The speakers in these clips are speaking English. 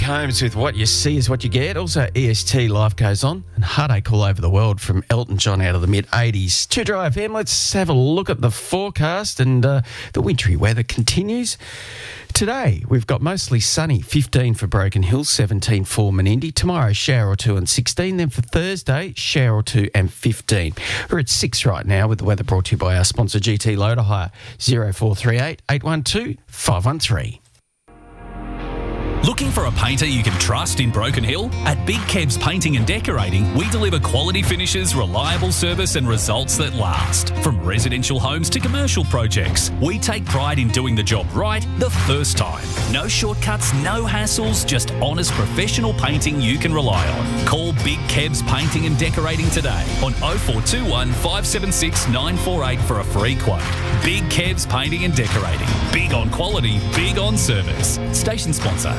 Combs with What You See Is What You Get. Also, EST Life Goes On and Heartache All Over the World from Elton John out of the mid-80s. 2 Dry FM, let's have a look at the forecast, and the wintry weather continues. Today, we've got mostly sunny, 15 for Broken Hill, 17 for Menindee. Tomorrow, shower or two and 16. Then for Thursday, shower or two and 15. We're at 6 right now with the weather brought to you by our sponsor GT Loader Hire, 0438 812 513. Looking for a painter you can trust in Broken Hill? At Big Kebs Painting and Decorating, we deliver quality finishes, reliable service and results that last. From residential homes to commercial projects, we take pride in doing the job right the first time. No shortcuts, no hassles, just honest professional painting you can rely on. Call Big Kebs Painting and Decorating today on 0421 576 948 for a free quote. Big Kebs Painting and Decorating. Big on quality, big on service. Station sponsor.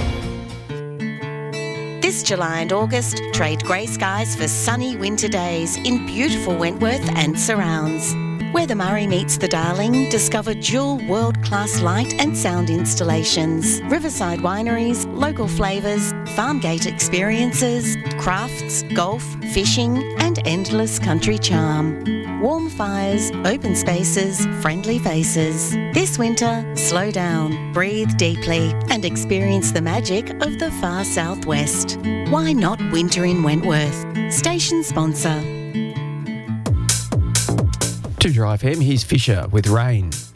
This July and August, trade grey skies for sunny winter days in beautiful Wentworth and surrounds. Where the Murray meets the Darling, discover dual world-class light and sound installations, riverside wineries, local flavours, farm gate experiences, crafts, golf, fishing and endless country charm. Warm fires, open spaces, friendly faces. This winter, slow down, breathe deeply and experience the magic of the far southwest. Why not winter in Wentworth? Station sponsor. 2 Dry FM, here's Fisher with Rain.